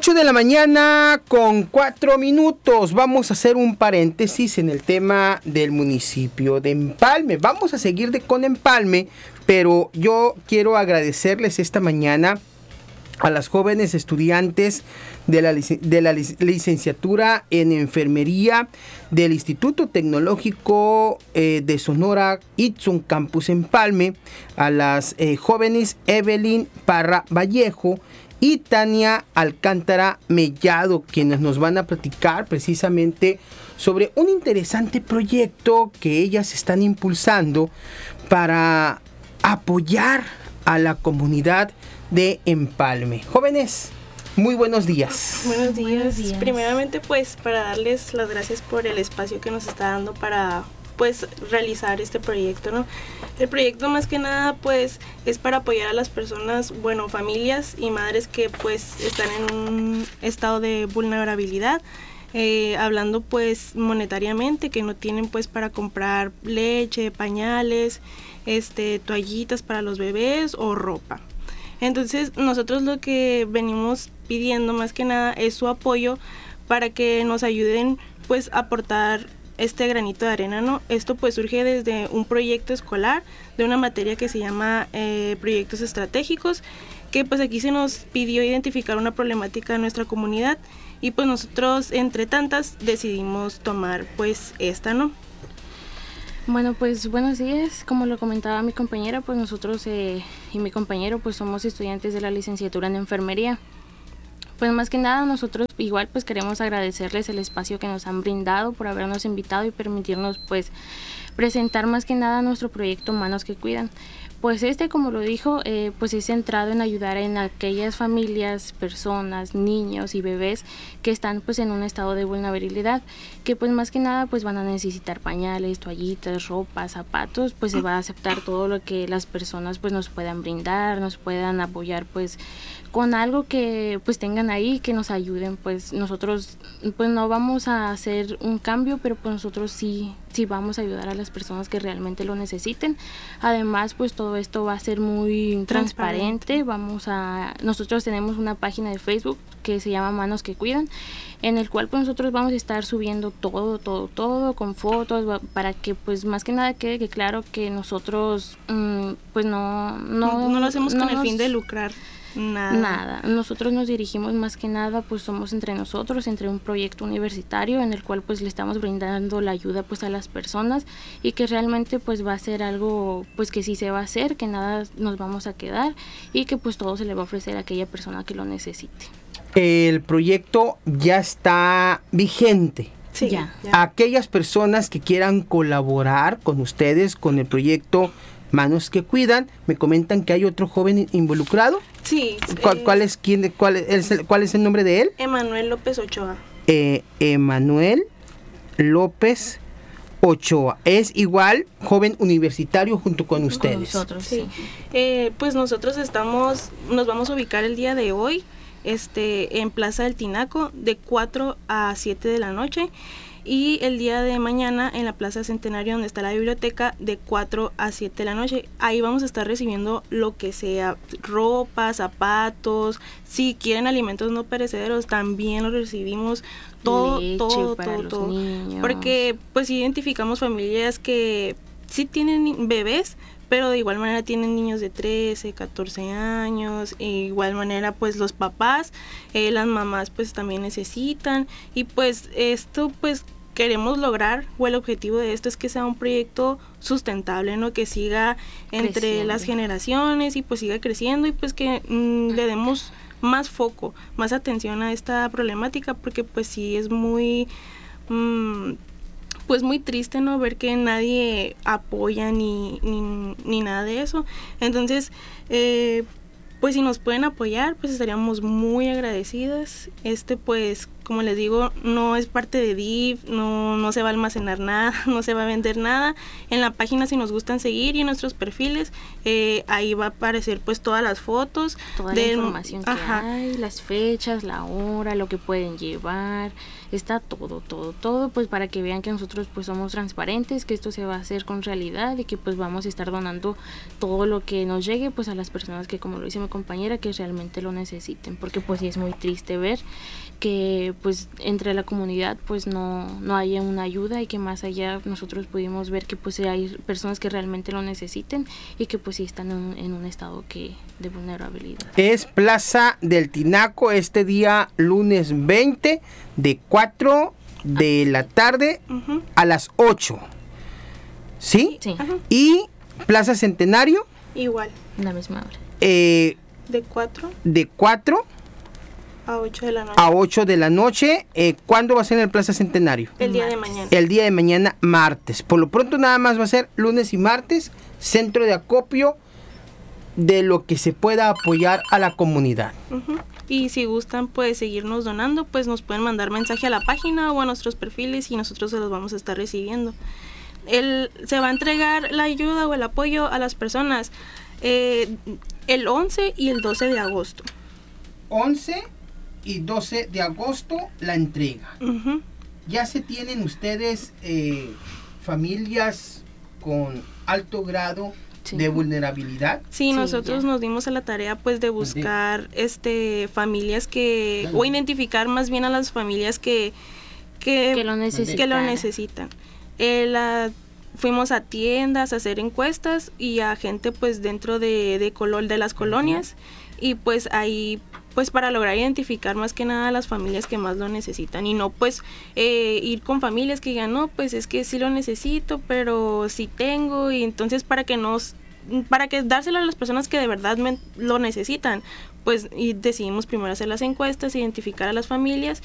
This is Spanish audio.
8:04 a.m. Vamos a hacer un paréntesis en el tema del municipio de Empalme. Vamos a seguir con Empalme, pero yo quiero agradecerles esta mañana a las jóvenes estudiantes de la licenciatura en enfermería del Instituto Tecnológico de Sonora Itzun Campus Empalme, a las jóvenes Evelyn Parra Vallejo y Tania Alcántara Mellado, quienes nos van a platicar precisamente sobre un interesante proyecto que ellas están impulsando para apoyar a la comunidad de Empalme. Jóvenes, muy buenos días. Buenos días. Primeramente, pues, para darles las gracias por el espacio que nos está dando para, pues, realizar este proyecto, ¿no? El proyecto, más que nada, pues, es para apoyar a las personas, bueno, familias y madres que, pues, están en un estado de vulnerabilidad, hablando, pues, monetariamente, que no tienen, pues, para comprar leche, pañales, toallitas para los bebés o ropa. Entonces, nosotros lo que venimos pidiendo más que nada es su apoyo para que nos ayuden, pues, a aportar este granito de arena, ¿no? Esto pues surge desde un proyecto escolar de una materia que se llama proyectos estratégicos, que pues aquí se nos pidió identificar una problemática de nuestra comunidad y pues nosotros entre tantas decidimos tomar pues esta, ¿no? Bueno, pues buenos días. Como lo comentaba mi compañera, pues nosotros y mi compañero pues somos estudiantes de la licenciatura en enfermería. Pues más que nada nosotros igual pues queremos agradecerles el espacio que nos han brindado por habernos invitado y permitirnos pues presentar más que nada nuestro proyecto Manos que Cuidan. Pues como lo dijo, pues es centrado en ayudar en aquellas familias, personas, niños y bebés que están pues en un estado de vulnerabilidad, que pues más que nada pues van a necesitar pañales, toallitas, ropa, zapatos, pues se va a aceptar todo lo que las personas pues nos puedan brindar, nos puedan apoyar pues con algo que pues tengan ahí, que nos ayuden. Pues nosotros pues no vamos a hacer un cambio, pero pues nosotros sí vamos a ayudar a las personas que realmente lo necesiten. Además pues todo esto va a ser muy transparente. Nosotros tenemos una página de Facebook que se llama Manos que Cuidan, en el cual pues nosotros vamos a estar subiendo todo con fotos para que pues más que nada quede claro que nosotros pues no lo hacemos con el fin de lucrar. Nada, nosotros nos dirigimos más que nada, pues somos entre nosotros, entre un proyecto universitario en el cual pues le estamos brindando la ayuda pues a las personas y que realmente pues va a ser algo pues que sí se va a hacer, que nada nos vamos a quedar y que pues todo se le va a ofrecer a aquella persona que lo necesite. El proyecto ya está vigente. Sí, ya. Aquellas personas que quieran colaborar con ustedes con el proyecto Manos que Cuidan, me comentan que hay otro joven involucrado. Sí. ¿Cuál es el nombre de él? Emanuel López Ochoa. Emanuel López Ochoa. Es igual joven universitario junto con ustedes. Con nosotros, sí. Pues nosotros nos vamos a ubicar el día de hoy en Plaza del Tinaco de 4 a 7 de la noche. Y el día de mañana en la Plaza Centenario, donde está la biblioteca, de 4 a 7 de la noche. Ahí vamos a estar recibiendo lo que sea, ropa, zapatos, si quieren alimentos no perecederos, también los recibimos, todo, leche todo, para todo, los todo. niños. Porque pues identificamos familias que sí tienen bebés, pero de igual manera tienen niños de 13, 14 años, e igual manera pues los papás, las mamás pues también necesitan, y pues esto pues queremos lograr, o el objetivo de esto es que sea un proyecto sustentable, ¿no? Que siga entre las generaciones y pues siga creciendo y pues que le demos más foco, más atención a esta problemática, porque pues sí es muy pues muy triste, ¿no? Ver que nadie apoya ni nada de eso. Entonces, pues si nos pueden apoyar, pues estaríamos muy agradecidas. Pues como les digo, no es parte de DIF, no se va a almacenar nada, no se va a vender nada. En la página, si nos gustan seguir, y en nuestros perfiles, ahí va a aparecer pues todas las fotos. Toda la información que hay, las fechas, la hora, lo que pueden llevar, está todo, pues para que vean que nosotros pues somos transparentes, que esto se va a hacer con realidad y que pues vamos a estar donando todo lo que nos llegue pues a las personas que, como lo dice mi compañera, que realmente lo necesiten, porque pues sí es muy triste ver que pues entre la comunidad pues no haya una ayuda, y que más allá nosotros pudimos ver que pues hay personas que realmente lo necesiten y que pues sí están en un estado de vulnerabilidad. Es Plaza del Tinaco este día lunes 20 de 4 de la tarde a las 8. ¿Sí? Sí. Y Plaza Centenario. Igual. La misma hora. De 4 a 8 de la noche. A 8 de la noche. ¿Cuándo va a ser en el Plaza Centenario? El día de mañana. El día de mañana, martes. Por lo pronto nada más va a ser lunes y martes, centro de acopio de lo que se pueda apoyar a la comunidad. Y si gustan pues seguirnos donando, pues nos pueden mandar mensaje a la página o a nuestros perfiles y nosotros se los vamos a estar recibiendo. Se va a entregar la ayuda o el apoyo a las personas el 11 y el 12 de agosto. 11 y 12 de agosto la entrega. ¿Ya se tienen ustedes familias con alto grado de vulnerabilidad? Sí, nosotros nos dimos a la tarea pues de buscar familias o identificar más bien a las familias que lo necesitan. Fuimos a tiendas a hacer encuestas y a gente pues dentro de las colonias, y pues ahí pues para lograr identificar más que nada a las familias que más lo necesitan, y no pues ir con familias que digan, no, pues es que sí lo necesito, pero sí tengo, y entonces para que dárselo a las personas que de verdad lo necesitan, pues y decidimos primero hacer las encuestas, identificar a las familias